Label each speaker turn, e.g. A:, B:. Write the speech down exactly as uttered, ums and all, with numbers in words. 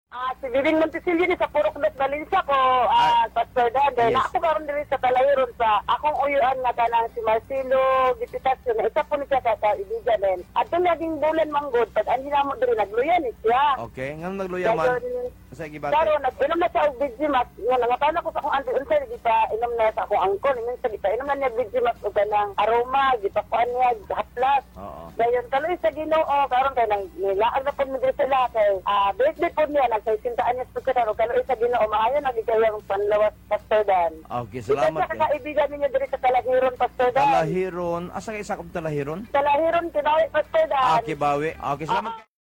A: Ah, si Viving Montesilio ni sa Purok Las Valencia ko, ah, Pastor Dan. Dahil
B: Yes.
A: ako karon diri sa Talahiron sa akong uyuan nga kanang si Marcelo Gipitasyon. Isa po ni siya sa kaibigan din. At yung naging bulan manggod, pag andi na mo diri nagluyan ni siya.
B: Okay, ngano nagluya man?
A: Dayon,
B: Sa gibate.
A: Karon nag-inom na siya og Vigimax. Nga nangatana ko sa akong auntie unsa di pa inom na sa akong angkon. Minsan di pa inom na niya Vigimax o kanang aroma, di pa kuan niya haplas.
B: Oo.
A: Dayon kaloy sa Ginoo karon kay nang nilaan na pud mi diri sila kay ah birthday pud niya nagsasintaan niya sa karon kaloy sa Ginoo maayo na gikayang panlawas Pastor Dan.
B: Okay,
A: Salamat
B: salamat kay.
A: kaibigan ninyo diri sa Talahiron Pastor Dan.
B: Talahiron. Asa kay isa kong Talahiron?
A: Talahiron kinawi Pastor Dan.
B: Ah, Kibawi. Okay, salamat.